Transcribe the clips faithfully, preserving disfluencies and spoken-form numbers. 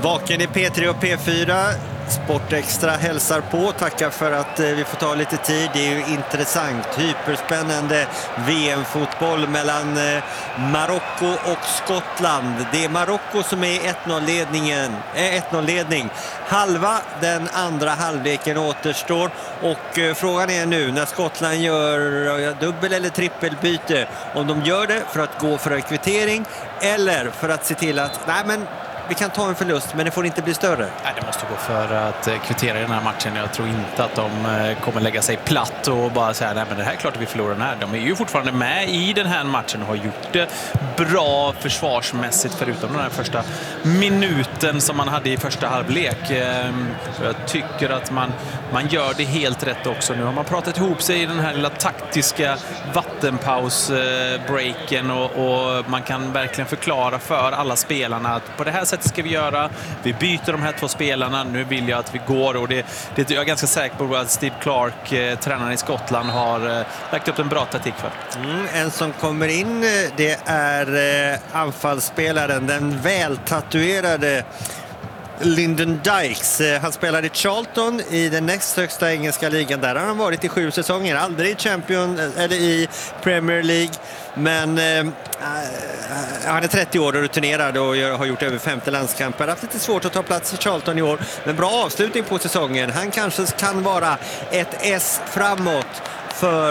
Vaken i P tre och P fyra. Sportextra hälsar på. Tackar för att vi får ta lite tid. Det är ju intressant, hyperspännande V M-fotboll mellan Marocko och Skottland. Det är Marocko som är ett noll-ledningen, ett noll-ledning. Halva den andra halvleken återstår och frågan är nu när Skottland gör dubbel- eller trippelbyte, om de gör det för att gå för en kvittering eller för att se till att nej men vi kan ta en förlust, men det får inte bli större. Nej, det måste gå för att kvittera i den här matchen. Jag tror inte att de kommer lägga sig platt och bara säga nej men det här är klart att vi förlorar den här. De är ju fortfarande med i den här matchen och har gjort det bra försvarsmässigt förutom den här första minuten som man hade i första halvlek. Jag tycker att man, man gör det helt rätt också. Nu har man pratat ihop sig i den här lilla taktiska vattenpaus-breaken och, och man kan verkligen förklara för alla spelarna att på det här sättet ska vi göra. Vi byter de här två spelarna. Nu vill jag att vi går och det, det jag är ganska säker på att Steve Clark, eh, tränaren i Skottland, har eh, lagt upp en bra taktik för. Mm, en som kommer in, det är eh, anfallsspelaren, den vältatuerade Lyndon Dykes. Han spelade i Charlton i den näst högsta engelska ligan. Där har han varit i sju säsonger. Aldrig i Champion eller i Premier League. Men eh, han är trettio år och rutinerad och har gjort över femtio landskamper. Han har haft lite svårt att ta plats i Charlton i år. Men bra avslutning på säsongen. Han kanske kan vara ett S framåt för,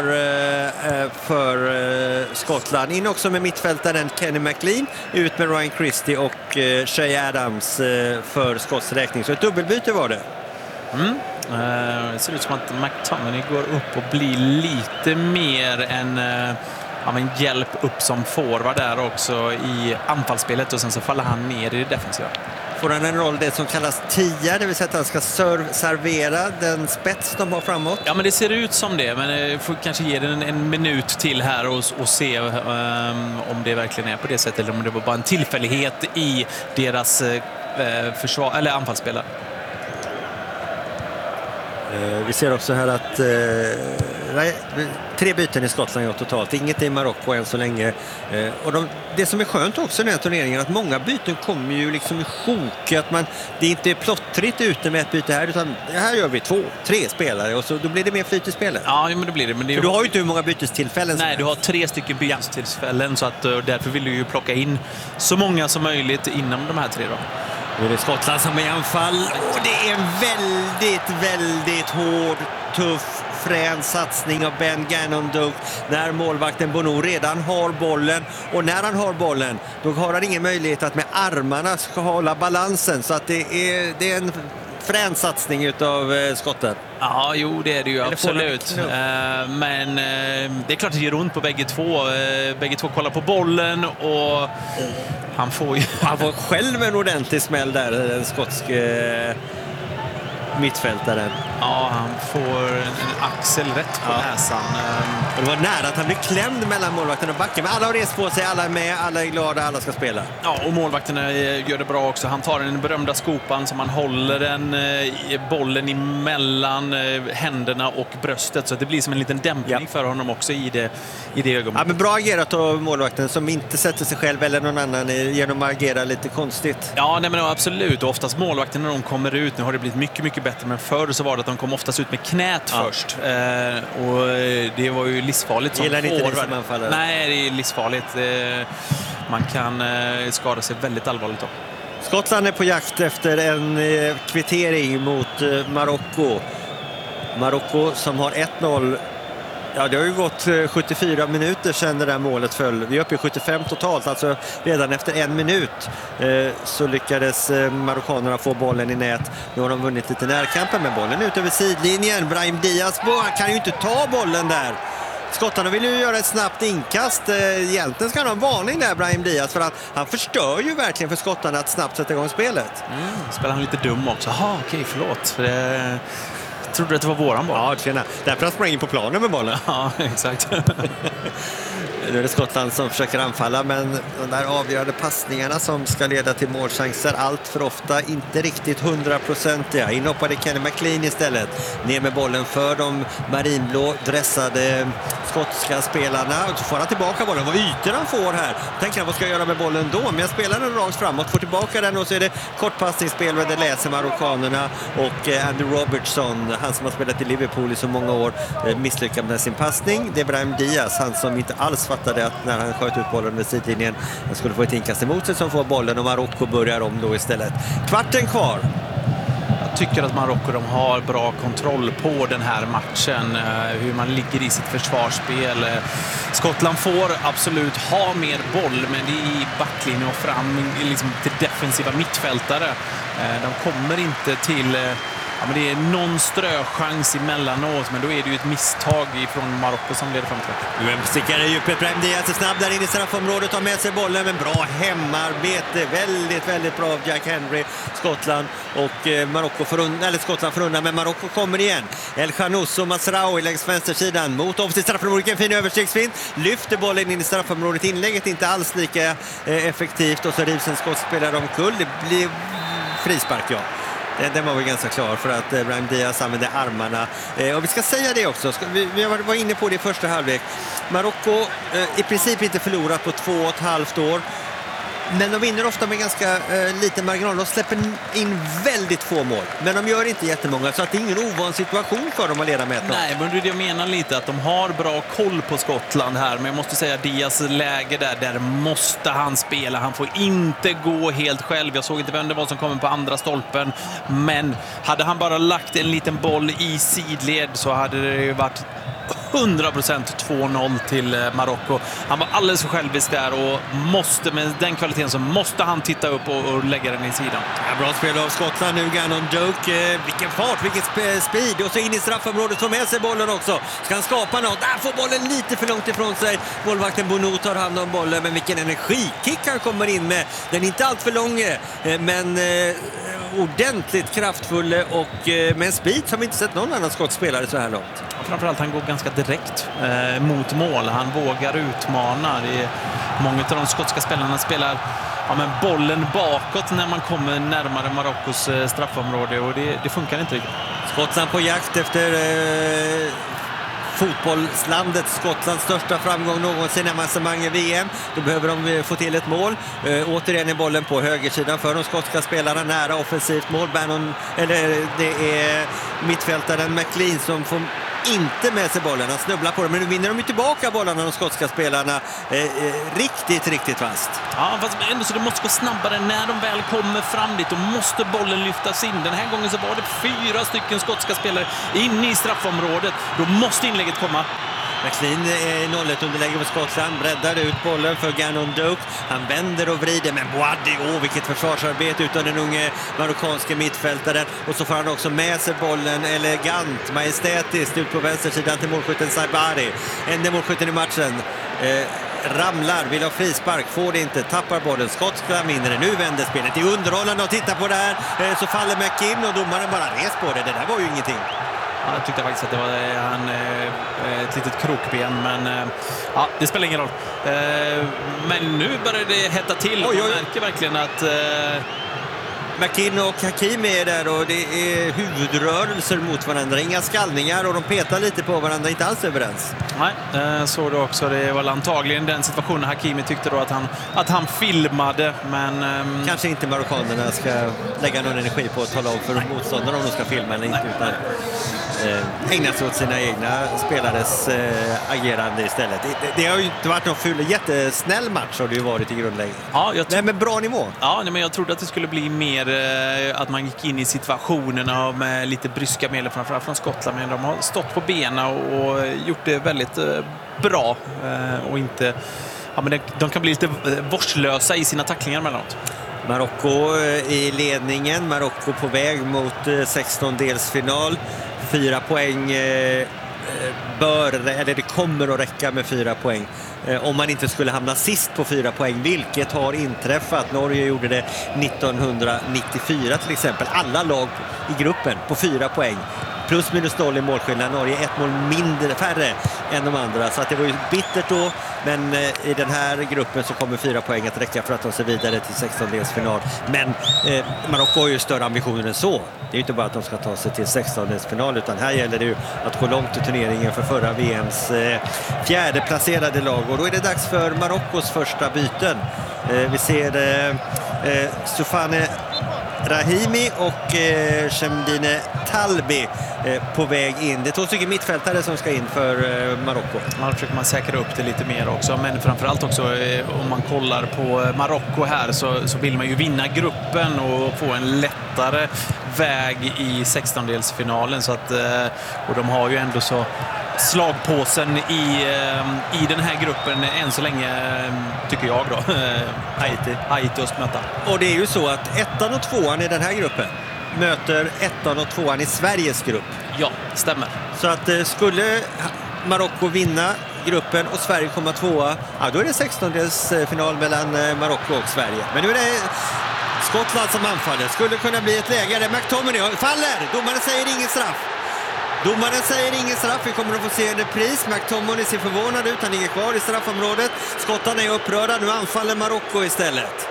för Skottland. In också med mittfältaren Kenny McLean, ut med Ryan Christie och Shay Adams för Skotts räkning. Så ett dubbelbyte var det. Mm. Det ser ut som att McTominay går upp och blir lite mer en, ja, en hjälp upp som forward där också i anfallsspelet och sen så faller han ner i det defensiva. Får han en roll det som kallas tia, det vill säga att han ska serv- servera den spets de har framåt? Ja, men det ser ut som det, men jag får kanske ge den en, en minut till här och, och se um, om det verkligen är på det sättet eller om det var bara en tillfällighet i deras uh, försvar, eller anfallsspelare. Vi ser också här att eh, nej, tre byten i Skottland gör totalt. Inget i Marocko än så länge. Eh, och de, det som är skönt också i den här turneringen är att många byten kommer ju liksom i sjok. Att man, det är inte plottrigt ute med ett byte här, utan här gör vi två, tre spelare och så då blir det mer flyt i spelet. Ja, men det blir det. Men det För du har ju inte hur många bytestillfällen. Nej, du har tre stycken bytestillfällen så att därför vill du ju plocka in så många som möjligt inom de här tre då. Nu är det Skottland som är i anfall och det är en väldigt, väldigt hård, tuff, frän satsning av Ben Gannon när målvakten Bono redan har bollen. Och när han har bollen, då har han ingen möjlighet att med armarna ska hålla balansen. Så att det är, det är en frän satsning utav eh, skotten. Ja, jo, det är det ju absolut. Uh, men uh, det är klart att det gör ont på bägge två. Uh, bägge två kollar på bollen och han får ju... han får själv en ordentlig smäll där, den skotske uh, mittfältaren. Ja, han får en axel rätt på ja. näsan. Och det var nära att han blev klämd mellan målvakten och backen. Men alla har rest på sig, alla är med, alla är glada, alla ska spela. Ja, och målvakterna gör det bra också. Han tar den berömda skopan som han håller den i bollen emellan händerna och bröstet. Så det blir som en liten dämpning ja. för honom också i det, i det ögonblicket. Ja, men bra agerat av målvakten som inte sätter sig själv eller någon annan genom att agera lite konstigt. Ja, nej, men absolut. Och oftast målvakten när de kommer ut, nu har det blivit mycket, mycket bättre. Men förr så var det att de kom oftast ut med knät ja. först. Eh, och det var ju livsfarligt som forward. Inte det som anfallare. Nej, det är livsfarligt. Eh, man kan eh, skada sig väldigt allvarligt då. Skottland är på jakt efter en eh, kvittering mot eh, Marocko. Marocko som har ett noll. Ja, det har ju gått sjuttiofyra minuter sedan det där målet föll. Vi är uppe i sjuttiofem totalt, alltså redan efter en minut eh, så lyckades eh, marockanerna få bollen i nät. Nu har de vunnit lite närkampen med bollen ut över sidlinjen. Brahim Diaz, han kan ju inte ta bollen där. Skottarna vill ju göra ett snabbt inkast. Egentligen ska han ha en varning där, Brahim Diaz, för att han förstör ju verkligen för skottarna att snabbt sätta igång spelet. Mm, spelar han lite dum också. Jaha, okej, förlåt. För det... Trodde att det var våran boll? Ja, tjena. Därför han sprang in på planen med bollen. Ja, exakt. Nu är det Skottland som försöker anfalla, men de där avgörande passningarna som ska leda till målchanser allt för ofta inte riktigt hundraprocentiga. Inhoppade Kenny McLean istället. Ner med bollen för de marinblå dressade skotska spelarna. Och så får han tillbaka bollen. Vad ytor han får här. Tänker han, vad ska jag göra med bollen då? Men jag spelar den rakt framåt, får tillbaka den och så är det kortpassningsspel med det läser marockanerna. Och Andy Robertson, han som har spelat i Liverpool i så många år, misslyckades med sin passning. Det är Brahim Diaz, han som inte alls fattade att när han sköt ut bollen med sidlinjen han skulle få ett inkast emot sig som får bollen, och Marocko börjar om då istället. Kvarten kvar. Jag tycker att Marocko, de har bra kontroll på den här matchen, hur man ligger i sitt försvarsspel. Skottland får absolut ha mer boll, men det är i backlinjen och fram liksom till defensiva mittfältare. De kommer inte till... Ja, men det är någon ströchans emellanåt, men då är det ju ett misstag från Marocko som leder fram till det. Nu en stickare i djupet. Brahim Diaz är snabb där in i straffområdet, tar med sig bollen, men bra hemarbete. Väldigt, väldigt bra av Jack Henry, Skottland. Och eh, Marocko får undan, eller Skottland får undan, men Marocko kommer igen. El Khanous och Masraoui längs vänstersidan mot offensivt straffområdet. En fin överstegsfint. Lyfter bollen in i straffområdet. Inlägget inte alls lika eh, effektivt, och så rivs en skottspelare omkull. Det blir frispark, ja. Den var väl ganska klar för att Brahim Diaz använde armarna. Eh, och vi ska säga det också, vi, vi var inne på det i första halvlek. Marocko eh, i princip inte förlorat på två och ett halvt år. Men de vinner ofta med ganska eh, liten marginal. De släpper in väldigt få mål. Men de gör inte jättemånga, så att det är ingen ovan situation för dem att leda med ett lag. Nej, men det är det jag menar lite, att de har bra koll på Skottland här. Men jag måste säga, Diaz läge där, där måste han spela. Han får inte gå helt själv. Jag såg inte vem det var som kommer på andra stolpen. Men hade han bara lagt en liten boll i sidled så hade det varit hundra procent två noll till Marocko. Han var alldeles för självisk där, och måste, med den kvaliteten så måste han titta upp och, och lägga den i sidan. Ja, bra spel av Skottland nu, Gannon Doak. Eh, vilken fart, vilken sp- speed. Och så in i straffområdet, får med sig bollen också. Ska han skapa något? Där får bollen lite för långt ifrån sig. Målvakten Bono tar hand om bollen, men vilken energikick han kommer in med. Den är inte allt för lång, eh, men eh, ordentligt kraftfull och eh, med en speed som inte sett någon annan skottspelare så här långt. Ja, framförallt han går ganska direkt eh, mot mål. Han vågar utmana. Det är, många av de skotska spelarna spelar ja, men bollen bakåt när man kommer närmare Marockos eh, straffområde, och det, det funkar inte riktigt. Skottland på jakt efter eh, fotbollslandet Skottlands största framgång någonsin, avancemang i V M. Då behöver de få till ett mål. Eh, återigen är bollen på högersidan för de skotska spelarna, nära offensivt mål. Bannon, eller det är mittfältaren McLean som får inte med sig bollen. Han snubblar på den, men nu vinner de ju tillbaka bollarna, de skotska spelarna. Eh, eh, riktigt, riktigt fast. Ja, fast ändå så det måste gå snabbare när de väl kommer fram dit. Då måste bollen lyftas in. Den här gången så var det fyra stycken skotska spelare inne i straffområdet. Då måste inlägget komma. McLean är noll ett underläge på Skottland, breddar ut bollen för Gannon Doak. Han vänder och vrider, men Boadi, åh vilket försvarsarbete utan den unge marockanske mittfältaren. Och så får han också med sig bollen elegant, majestätiskt ut på vänstersidan till målskytten Saibari. Enda målskytten i matchen. Eh, ramlar, vill ha frispark, får det inte, tappar bollen. Skottland vinner. Nu vänder spelet. Det är underhållande att titta på det här. Eh, så faller McKim och domaren bara res på det. Det där var ju ingenting. Ja, jag tyckte faktiskt att det var han, ett litet krokben, men ja, det spelar ingen roll. Men nu börjar det hetta till, och man märker verkligen att McKinn och Hakimi är där, och det är huvudrörelser mot varandra. Inga skallningar, och de petar lite på varandra, inte alls överens. Nej, så då också. Det var antagligen den situationen Hakimi tyckte då att han, att han filmade, men... Um... Kanske inte marockanerna ska lägga någon energi på att tala om för motståndare om de ska filma eller inte, Nej. utan eh, ägna sig åt sina egna spelares eh, agerande istället. Det, det har ju inte varit någon full, jättesnäll match har det ju varit i grundläget. Ja, jag Nej, men bra nivå. Ja, men jag trodde att det skulle bli mer att man gick in i situationerna med lite bryska medel framförallt från Skottland, men de har stått på benen och gjort det väldigt bra, och inte, ja, men de kan bli lite vårdslösa i sina tacklingar emellanåt. Marocko i ledningen, Marocko på väg mot sextondelsfinal. Fyra poäng bör, eller det kommer att räcka med fyra poäng om man inte skulle hamna sist på fyra poäng, vilket har inträffat. Norge gjorde det nittonhundranittiofyra till exempel. Alla lag i gruppen på fyra poäng. plus minus noll i målskillnad. Norge ett mål mindre, färre än de andra. Så att det var ju bittert då, men eh, i den här gruppen så kommer fyra poäng att räcka för att ta sig vidare till sextondelsfinal. Men eh, Marocko har ju större ambitioner än så. Det är ju inte bara att de ska ta sig till sextondelsfinal, utan här gäller det ju att gå långt i turneringen för förra V M:s eh, fjärde placerade lag. Och då är det dags för Marockos första byten. Eh, vi ser eh, eh, Soufane Rahimi och eh, Chemdine Talbi eh, på väg in. Det är två stycken mittfältare som ska in för eh, Marocko. Ja, då försöker man säkra upp det lite mer också. Men framförallt också eh, om man kollar på Marocko här så, så vill man ju vinna gruppen och få en lättare väg i sextondelsfinalen. Så att, eh, och de har ju ändå så slagpåsen i, i den här gruppen än så länge, tycker jag då. Haiti. Haiti och möta. Och det är ju så att ettan och tvåan i den här gruppen möter ettan och tvåan i Sveriges grupp. Ja, stämmer. Så att skulle Marocko vinna gruppen och Sverige komma tvåa, ja, då är det sextondelsfinal mellan Marocko och Sverige. Men nu är det Skottland som anfaller. Skulle kunna bli ett läge. McTominay faller! Domaren säger ingen straff. Domaren säger ingen straff. Vi kommer att få se en repris. McTominay ser förvånad ut. Han ligger kvar i straffområdet. Skottarna är upprörda. Nu anfaller Marocko istället.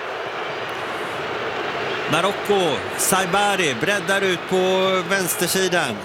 Marocko, Saibari breddar ut på vänstersidan.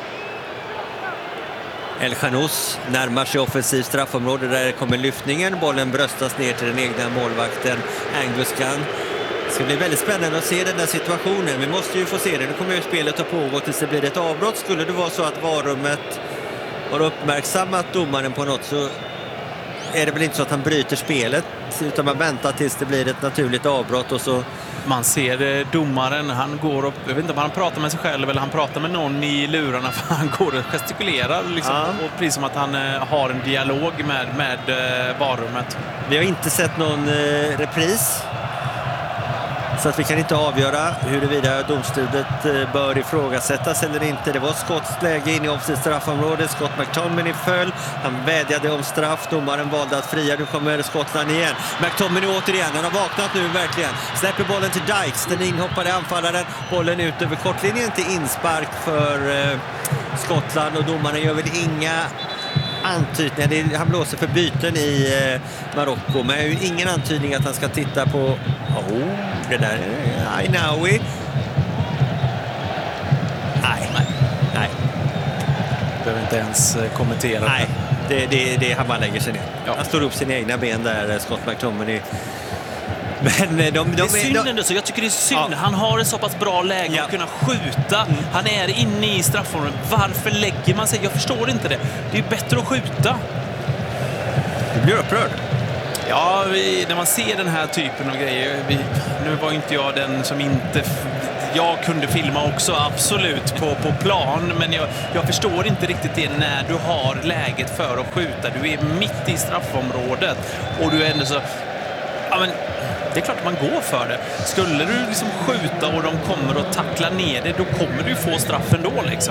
El Khanous närmar sig offensivt straffområde. Där kommer lyftningen. Bollen bröstas ner till den egna målvakten Angus Gunn. Det ska bli väldigt spännande att se den där situationen. Vi måste ju få se det. Nu kommer ju spelet att pågå tills det blir ett avbrott. Skulle det vara så att varummet har uppmärksammat domaren på något, så är det väl inte så att han bryter spelet, utan man väntar tills det blir ett naturligt avbrott. Och så man ser domaren, han går upp, jag vet inte om han pratar med sig själv eller han pratar med någon i lurarna, för han går och gestikulerar liksom, ja. Och precis som att han har en dialog med, med varummet. Vi har inte sett någon eh, repris, så att vi kan inte avgöra huruvida domslutet bör ifrågasättas eller inte. Det var skotts läge in i offensivt straffområde. Scott McTominay föll. Han vädjade om straff. Domaren valde att fria. Nu kommer Skottland igen. McTominay återigen. Han har vaknat nu verkligen. Släpper bollen till Dykes. Den inhoppade anfallaren. Bollen ut över kortlinjen till inspark för eh, Skottland. Och domaren gör väl inga antydningar. Han blåser för byten i eh, Marocko. Men ju ingen antydning att han ska titta på... Oh, det där är Ainaoui. Nej, nej, nej. Behöver inte ens kommentera. Nej, det, det, det han bara lägger sig ner. Ja. Han står upp sina egna ben där, Scott McTominay. Men de, de, det är synd de, ändå, så jag tycker det är synd. Ja. Han har ett så pass bra läge ja. att kunna skjuta. Mm. Han är inne i straffområdet. Varför lägger man sig? Jag förstår inte det. Det är ju bättre att skjuta. Du blir upprörd. Ja, vi, när man ser den här typen av grejer. Vi, nu var inte jag den som inte... Jag kunde filma också, absolut, på, på plan. Men jag, jag förstår inte riktigt det när du har läget för att skjuta. Du är mitt i straffområdet. Och du är ändå så... Ja, men det är klart att man går för det. Skulle du liksom skjuta och de kommer att tackla ner det, då kommer du få straffen då liksom.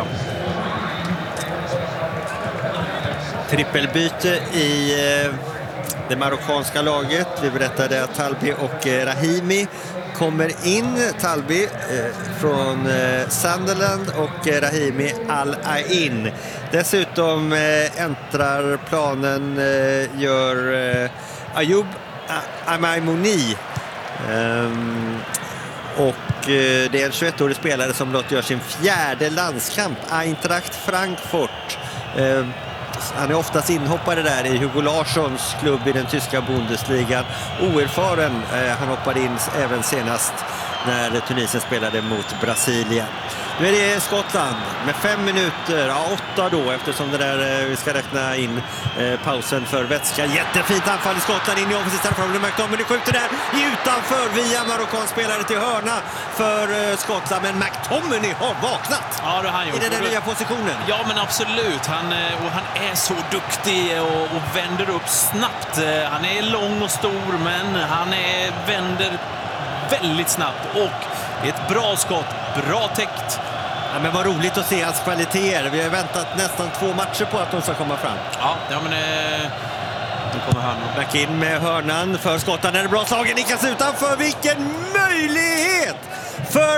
Trippelbyte i eh, det marockanska laget. Vi berättade att Talbi och eh, Rahimi kommer in. Talbi eh, från eh, Sunderland och eh, Rahimi Al-Ain. Dessutom eh, äntrar planen, eh, gör eh, Ayoub Amaimouni. Um, och uh, det är en tjugoett-årig spelare som blott gör sin fjärde landskamp. Eintracht Frankfurt. Uh, han är oftast inhoppare där i Hugo Larssons klubb i den tyska Bundesliga. Oerfaren. Uh, han hoppade in även senast när Tunisien spelade mot Brasilien. Nu är det Skottland med fem minuter, ja åtta då, eftersom det där eh, vi ska räkna in eh, pausen för vätska. Jättefint anfall i Skottland in i offensivt straffområde. McTominay skjuter där utanför via marockansk spelare till hörna för eh, Skottland. Men McTominay har vaknat. Ja, det har han gjort. I den nya positionen. Ja, men absolut. Han, och han är så duktig och, och vänder upp snabbt. Han är lång och stor, men han är, vänder väldigt snabbt. Och det är ett bra skott, bra täckt. Ja, men vad roligt att se hans kvaliteter. Vi har väntat nästan två matcher på att de ska komma fram. Ja, ja men eh, nu kommer han. Back in med hörnan för Skottland. Är det bra slagen? Nickas utanför. Vilken möjlighet för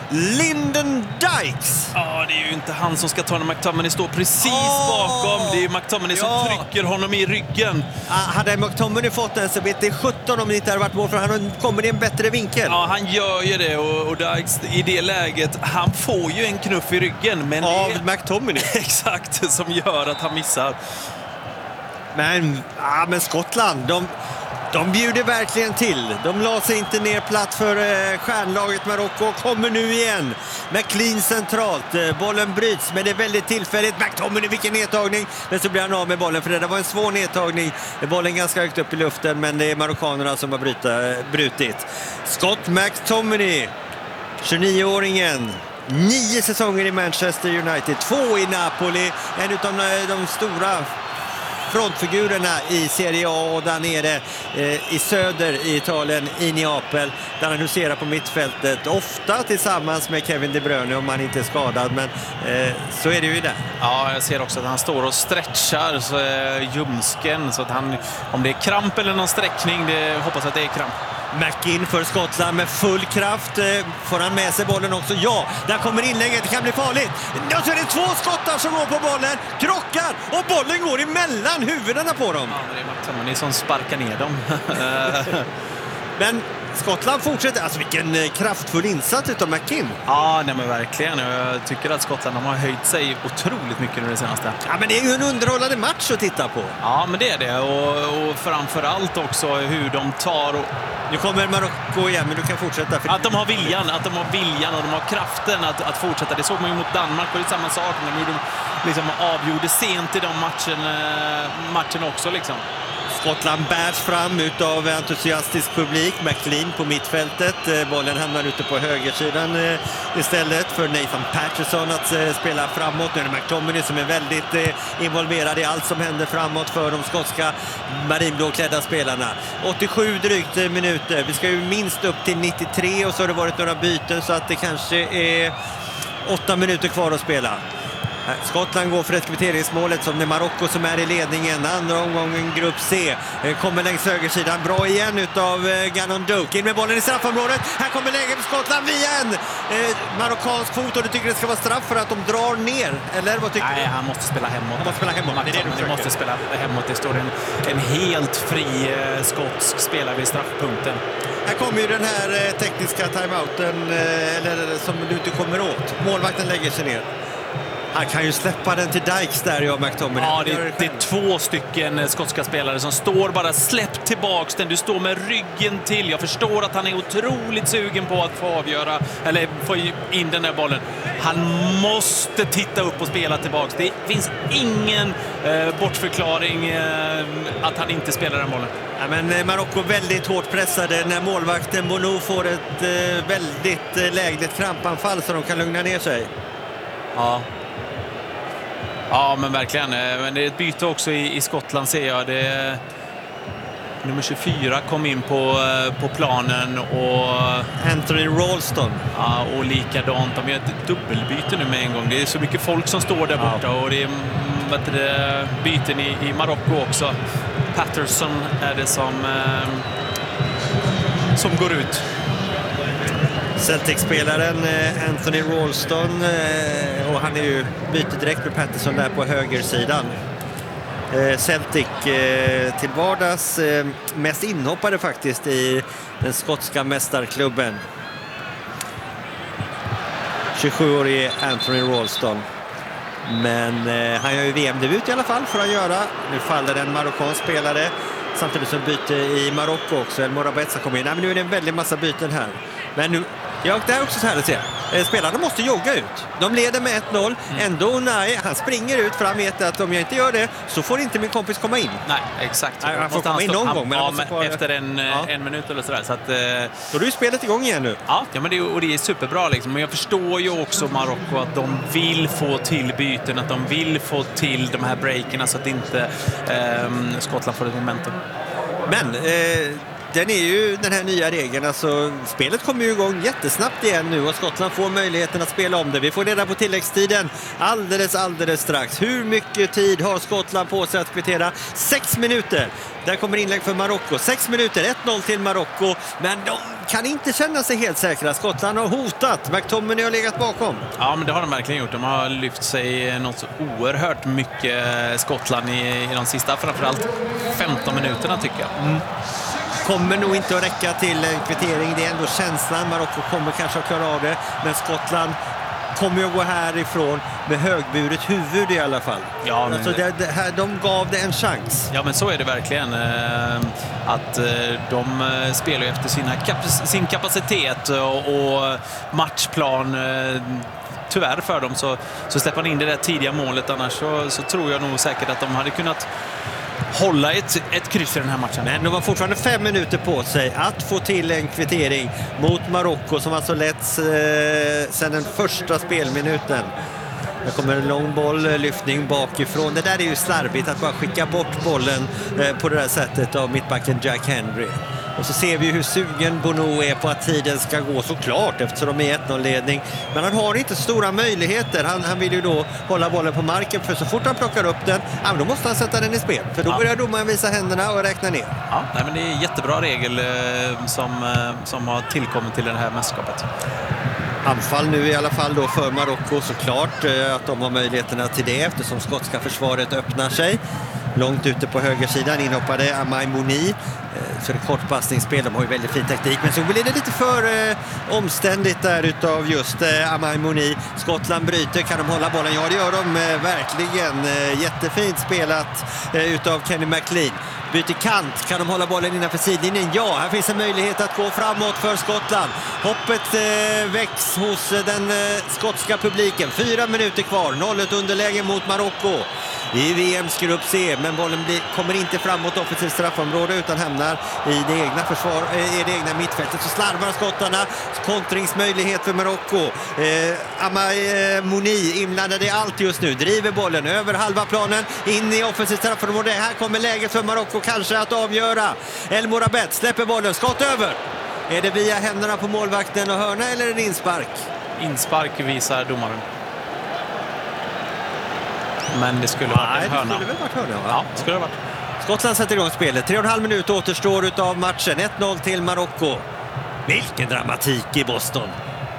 Lyndon Dykes. Ja, det är ju inte han som ska ta när McTominay står precis oh! bakom. Det är ju McTominay som ja. trycker honom i ryggen. Ah, hade McTominay fått den så vet det sjutton om det inte hade varit mål, för han kommer i en bättre vinkel. Ja, han gör ju det, och, och Dykes i det läget, han får ju en knuff i ryggen. Men av det, McTominay. Exakt, som gör att han missar. Men, ah, men Skottland, de... De bjuder verkligen till. De la sig inte ner platt för eh, stjärnlaget Marocko. Kommer nu igen. McLean centralt. Eh, bollen bryts, men det är väldigt tillfälligt. McTominay, vilken nedtagning. Men så blir han av med bollen, för det var en svår nedtagning. Bollen ganska högt upp i luften, men det är marockanerna som har bryta, eh, brutit. Scott McTominay, tjugonio-åringen. Nio säsonger i Manchester United. Två i Napoli. En utav de stora frontfigurerna i Serie A, och där nere eh, i söder i Italien, i Neapel, där han huserar på mittfältet, ofta tillsammans med Kevin De Bruyne om han inte är skadad, men eh, så är det ju där. Ja, jag ser också att han står och stretchar så, eh, ljumsken, så att han, om det är kramp eller någon sträckning, det hoppas att det är kramp. McInn för Skottland med full kraft. Får han med sig bollen också? Ja, där kommer inlägget. Det kan bli farligt. Och så är det två skottar som går på bollen. Krockar och bollen går emellan huvudena på dem. Ja, det är McTominay som sparkar ner dem. Men Skottland fortsätter. Alltså vilken kraftfull insats utav McInn. Ja, nej men verkligen. Jag tycker att Skottland de har höjt sig otroligt mycket nu det senaste. Ja, men det är ju en underhållande match att titta på. Ja, men det är det. Och, och framförallt också hur de tar... Och... Nu kommer Marocko igen, men du kan fortsätta. För... Att de har viljan, att de har viljan och de har kraften att, att fortsätta. Det såg man ju mot Danmark, och det är samma sak. Men de liksom avgjorde sent i de matchen, matchen också liksom. Skottland bärs fram utav entusiastisk publik. McLean på mittfältet. Bollen hamnar ute på högersidan istället för Nathan Patterson att spela framåt. Nu är det McTominay som är väldigt involverad i allt som händer framåt för de skotska marinblåklädda spelarna. åttiosju drygt minuter. Vi ska ju minst upp till nittiotre, och så har det varit några byten, så att det kanske är åtta minuter kvar att spela. Skottland går för ett kvitteringsmålet, som det är Marocko som är i ledningen. Andra omgången grupp C kommer längs högersidan. Bra igen utav Gannon Doak. In med bollen i straffområdet. Här kommer läget för Skottland via en eh, marockansk fot, och du tycker det ska vara straff för att de drar ner? Eller vad tycker Nej, du? han måste spela hemåt. Han måste spela hemåt. Det, är det, det måste spela hemåt. Det står en, en helt fri eh, skotsk spelare vid straffpunkten. Här kommer ju den här eh, tekniska timeouten eh, eller som du inte kommer åt. Målvakten lägger sig ner. Han kan ju släppa den till Dykes där, ja, McTominay. Ja, det, det, det är två stycken skotska spelare som står bara släpp tillbaks den. Du står med ryggen till. Jag förstår att han är otroligt sugen på att få avgöra, eller få in den där bollen. Han måste titta upp och spela tillbaks. Det finns ingen eh, bortförklaring eh, att han inte spelar den bollen. Ja, men Marocko väldigt hårt pressade när målvakten Bono får ett eh, väldigt eh, lägligt krampanfall så de kan lugna ner sig. Ja. Ja, men verkligen. Men det är ett byte också i, i Skottland, ser jag. Det är, nummer tjugofyra kom in på, på planen, och Anthony Ralston. Ja, och likadant. De gör ett dubbelbyte nu med en gång. Det är så mycket folk som står där borta, ja. Och det är vet du, byten i, i Marocko också. Patterson är det som, eh, som går ut. Celtic-spelaren Anthony Ralston, och han är ju byte direkt med Patterson där på högersidan. Celtic till vardags mest inhoppade faktiskt i den skotska mästarklubben. tjugosjuårige Anthony Ralston. Men han gör ju V M-debut i alla fall för att göra. Nu faller en marockansk spelare. Samtidigt som byte i Marocko också. El Morabeza kommer in. Nej, men nu är det en väldigt massa byten här. Men nu, ja, det är också så här att se. Spelarna måste jogga ut. De leder med ett noll. Mm. Ändå, nej, han springer ut för han vet att om jag inte gör det så får inte min kompis komma in. Nej, exakt. Nej, han får komma in någon han, gång. Men ja, han men kvar... efter en, ja. en minut eller sådär. Så att, eh... då är ju spelet igång igen nu. Ja, ja men det, och det är superbra liksom. Men jag förstår ju också Marocko att de vill få till byten. Att de vill få till de här breakerna så att inte eh, Skottland får ett momentum. Men eh, den är ju den här nya regeln, alltså spelet kommer ju igång jättesnabbt igen nu och Skottland får möjligheten att spela om det. Vi får reda på tilläggstiden alldeles, alldeles strax. Hur mycket tid har Skottland på sig att kvittera? Sex minuter. Där kommer inlägg för Marocko. Sex minuter, ett noll till Marocko. Men de kan inte känna sig helt säkra. Skottland har hotat. McTominay har legat bakom. Ja, men det har de verkligen gjort. De har lyft sig något så oerhört mycket, Skottland, i, i de sista, framförallt femton minuterna tycker jag. Mm. Kommer nog inte att räcka till en kvittering. Det är ändå känslan. Marocko kommer kanske att klara av det. Men Skottland kommer ju att gå härifrån med högburet huvud i alla fall. Ja, men alltså det, det här, de gav det en chans. Ja, men så är det verkligen. Att de spelar efter sina kap- sin kapacitet och, och matchplan. Tyvärr för dem så, så släpper man in det där tidiga målet. Annars så, så tror jag nog säkert att de hade kunnat hålla ett, ett kryss i den här matchen. Men de har fortfarande fem minuter på sig att få till en kvittering mot Marocko som alltså letts eh, sedan den första spelminuten. Det kommer en lång boll, lyftning bakifrån. Det där är ju slarvigt att bara skicka bort bollen eh, på det där sättet av mittbacken Jack Henry. Och så ser vi hur sugen Bono är på att tiden ska gå, såklart, eftersom de är ett noll-ledning. Men han har inte stora möjligheter. Han, han vill ju då hålla bollen på marken, för så fort han plockar upp den, ja, då måste han sätta den i spel. För då ja. börjar domaren visa händerna och räkna ner. Ja, nej, men det är en jättebra regel eh, som, eh, som har tillkommit till det här mästerskapet. Anfall nu i alla fall då för Marocko, såklart eh, att de har möjligheterna till det eftersom skotska försvaret öppnar sig. Långt ute på högersidan inhoppade Amai Mouni. Så det kort passningsspel, de har ju väldigt fin teknik, men så blir det lite för eh, omständigt där utav just eh, Amai Mouni. Skottland bryter, kan de hålla bollen? Ja, det gör de eh, verkligen. Eh, jättefint spelat eh, utav Kenny McLean. Byter kant, kan de hålla bollen innanför sidlinjen? Ja, här finns en möjlighet att gå framåt för Skottland. Hoppet eh, väcks hos eh, den eh, skotska publiken. Fyra minuter kvar, noll ett underläge mot Marocko i V M:s grupp C, men bollen blir, kommer inte framåt offensivt straffområde utan hamnar i det egna försvar, eh, i det egna mittfältet. Så slarvar skottarna, kontringsmöjlighet för Marocko. Eh, Amai eh, Mouni inblandad i allt just nu, driver bollen över halva planen in i offensivt straffområde. Här kommer läget för Marocko kanske att avgöra. El Morabet släpper bollen, skott över. Är det via händerna på målvakten och hörna eller är det inspark? Inspark visar domaren. Men det skulle ha varit en hörna. Nej, det skulle väl varit hörna, va? Ja, det skulle ha varit. Skottland sätter igång spelet. Tre och en halv minut återstår utav matchen. ett noll till Marocko. Vilken dramatik i Boston.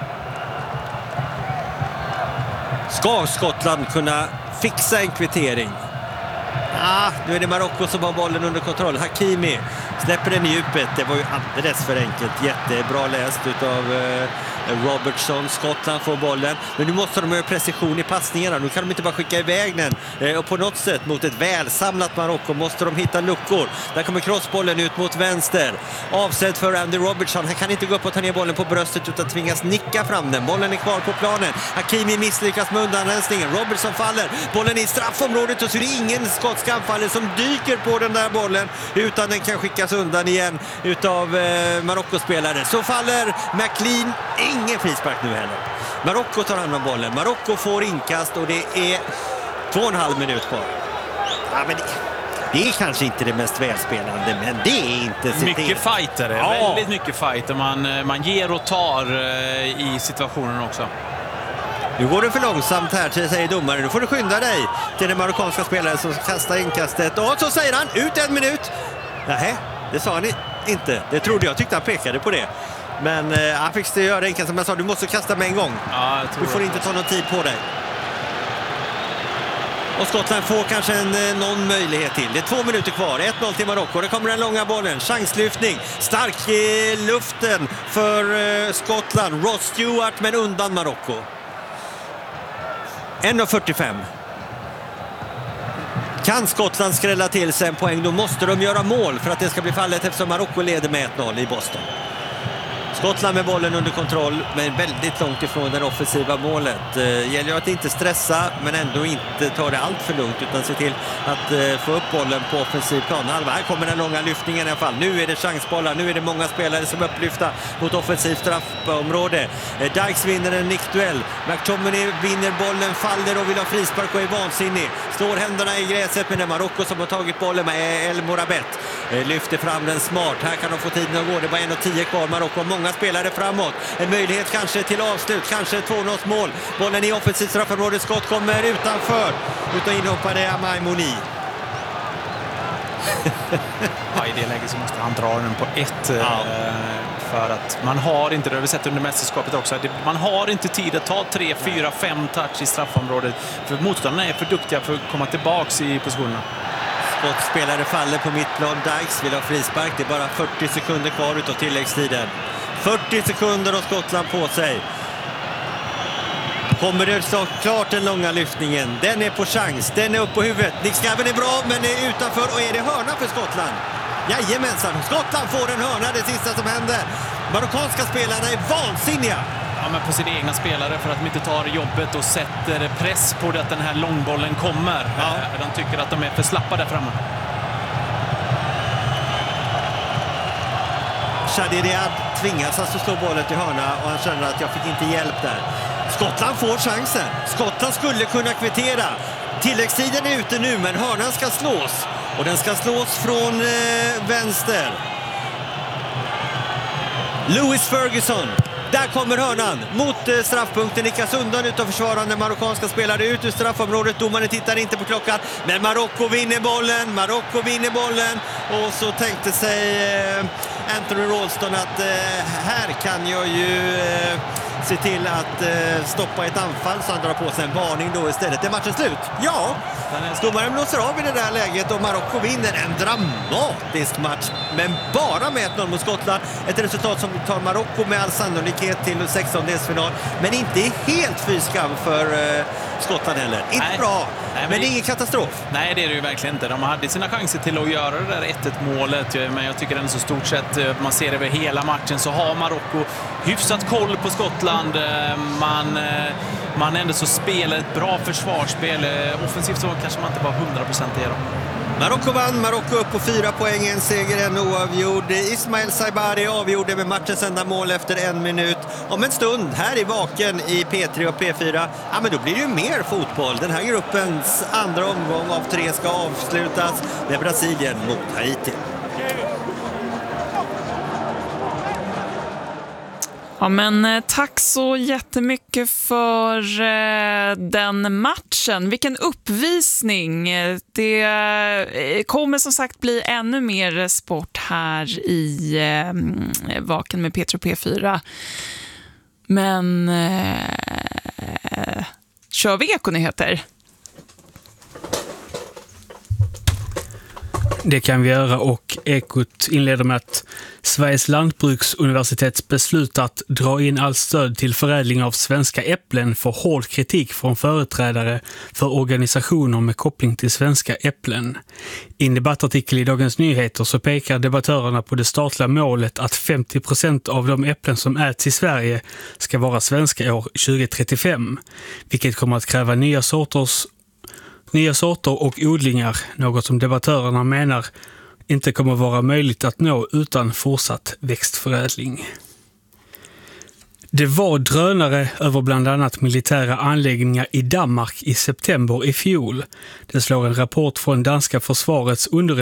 Ska Skottland kunna fixa en kvittering? Ah, nu är det Marocko som har bollen under kontroll. Hakimi släpper den i djupet. Det var ju alldeles för enkelt. Jättebra läst utav eh, Robertson. Skottland får bollen. Men nu måste de ha precision i passningarna. Nu kan de inte bara skicka iväg den. Eh, och på något sätt mot ett välsamlat Marocko måste de hitta luckor. Där kommer crossbollen ut mot vänster. Avsett för Andy Robertson. Han kan inte gå upp och ta ner bollen på bröstet utan tvingas nicka fram den. Bollen är kvar på planen. Hakimi misslyckas med undanrensningen. Robertson faller. Bollen i straffområdet och så är det ingen skotska anfallare som dyker på den där bollen utan den kan skickas undan igen utav eh, Marocko-spelare. Så faller McLean. Ingen frispark nu heller. Marocko tar hand om bollen. Marocko får inkast och det är två och en halv minut kvar. Ja, men det, det är kanske inte det mest välspelande, men det är inte... Mycket fighter, ja. Väldigt mycket fighter. Man, man ger och tar eh, i situationen också. Nu går det för långsamt här, säger domaren. Nu får du skynda dig till den marockanska spelaren som kastar inkastet. Och så säger han, ut en minut. Nej, det sa han inte. Det trodde jag, tyckte han pekade på det. Men eh, han fick det göra inkast som jag sa, du måste kasta med en gång. Ja, du får inte ta någon tid på dig. Och Skottland får kanske en, någon möjlighet till. Det är två minuter kvar, ett noll till Marocko. Det kommer den långa bollen, chanslyftning. Stark i luften för eh, Skottland. Ross Stewart, men undan Marocko. en fyrtiofem. Kan Skottland skrälla till sig en poäng, då måste de göra mål för att det ska bli fallet eftersom Marocko leder med ett noll i Boston. Skottland med bollen under kontroll, men väldigt långt ifrån det offensiva målet. Det gäller att inte stressa, men ändå inte ta det allt för lugnt, utan se till att få upp bollen på offensiv plan. Här kommer den långa lyftningen i alla fall. Nu är det chansbollar, nu är det många spelare som upplyfta mot offensivt straffområde. Dykes vinner en nickduell. McTominay vinner bollen, faller och vill ha frispark och är vansinnig. Slår händerna i gräset, men det är Marocko som har tagit bollen med El Morabet. Lyfter fram den smart. Här kan de få tiden att gå. Det var en och tio kvar. Marocko har många spelare framåt. En möjlighet kanske till avslut. Kanske två noll mål. Bollen i offensivt straffområde. Skott kommer utanför. Utan inhoppade Amai Mouni. Ja, i det läget så måste han dra den på ett. Ja. för att man har inte, det har vi sett under mästerskapet också, man har inte tid att ta tre, fyra, fem touch i straffområdet för motståndarna är för duktiga för att komma tillbaks i positionerna. Skottspelare faller på mittplan. Dykes vill ha frispark. Det är bara fyrtio sekunder kvar utav tilläggstiden. fyrtio sekunder och Skottland på sig. Kommer det så klart den långa lyftningen. Den är på chans. Den är upp på huvudet. Nick Scaven är bra men är utanför. Och är det hörna för Skottland? Jajamensan. Skottland får en hörna. Det sista som händer. Marockanska spelarna är vansinniga. Ja, men på sina egna spelare för att de inte tar jobbet och sätter press på det att den här långbollen kommer. Ja. De tycker att de är för slappa där framme. Shadi Riad tvingas alltså slå bollen till hörna och han känner att jag fick inte hjälp där. Skottland får chansen. Skottland skulle kunna kvittera. Tilläggstiden är ute nu men hörnan ska slås. Och den ska slås från eh, vänster. Lewis Ferguson. Där kommer hörnan mot eh, straffpunkten. Nickas undan utav försvarande marockanska spelare ut ur straffområdet. Domaren tittar inte på klockan. Men Marocko vinner bollen. Marocko vinner bollen. Och så tänkte sig eh, Anthony Ralston att eh, här kan jag ju eh, se till att eh, stoppa ett anfall. Så han drar på sig en varning då istället. Är matchen slut? Ja! Domaren blåser av i det där läget och Marocko vinner en dramatisk match. Men bara med ett noll mot Skottland. Ett resultat som tar Marocko med all sannolikhet till sextondelsfinal. Men inte helt fyskam för uh, Skottland heller. Inte Nej. bra, Nej, men, men det är ingen katastrof. Nej, det är det ju verkligen inte. De hade sina chanser till att göra det där ett ett målet. Men jag tycker ändå så stort sett, man ser över hela matchen så har Marocko hyfsat koll på Skottland. Man... Man ändå så spelar ett bra försvarsspel. Offensivt så kanske man inte var hundra procent i dem. Marocko vann. Marocko upp på fyra poäng. En seger, en oavgjord. Ismail Saibari avgjorde med matchens enda mål efter en minut. Om en stund här i Vaken i P tre och P fyra. Ja, men då blir det ju mer fotboll. Den här gruppens andra omgång av tre ska avslutas med Brasilien mot Haiti. Ja, men tack så jättemycket för eh, den matchen. Vilken uppvisning. Det eh, kommer som sagt bli ännu mer sport här i eh, Vaken med P tre och P fyra. Men eh, kör vi ekonyheter? Det kan vi göra och Ekot inleder med att Sveriges lantbruksuniversitet beslutat att dra in allt stöd till förädling av svenska äpplen för hård kritik från företrädare för organisationer med koppling till svenska äpplen. I en debattartikel i Dagens Nyheter så pekar debattörerna på det statliga målet att femtio procent av de äpplen som äts i Sverige ska vara svenska år tjugo trettiofem, vilket kommer att kräva nya sorters Nya sorter och odlingar, något som debattörerna menar inte kommer vara möjligt att nå utan fortsatt växtförädling. Det var drönare över bland annat militära anläggningar i Danmark i september i fjol. Det slår en rapport från danska försvarets underrättelse